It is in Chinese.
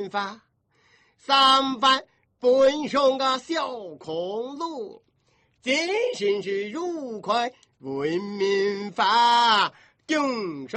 民法，三番本上个小空路，真心是如快文明法，顶上。